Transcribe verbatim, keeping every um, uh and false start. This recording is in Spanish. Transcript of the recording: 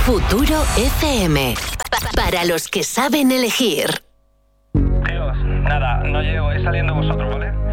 Futuro F M. Para los que saben elegir. Tíos, nada, no llego, es saliendo vosotros, ¿vale?